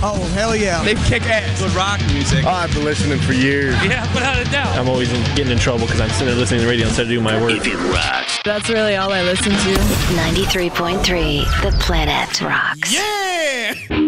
Oh, hell yeah. They kick ass. Good rock music. Oh, I've been listening for years. Yeah, without a doubt. I'm always getting in trouble because I'm sitting there listening to the radio instead of doing my work. If it rocks. That's really all I listen to. 93.3 The Planet Rocks. Yeah!